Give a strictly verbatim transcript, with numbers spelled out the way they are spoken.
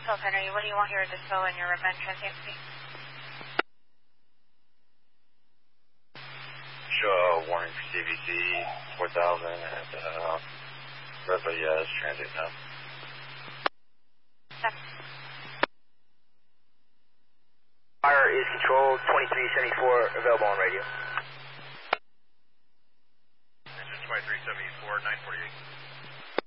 Center, what do you want here to fill in your event transient fee? Show uh, warning for C V C four thousand and uh, Rebel yes, transit now. Fire is control twenty-three seventy-four, available on radio. Engine twenty-three seventy-four, nine forty-eight.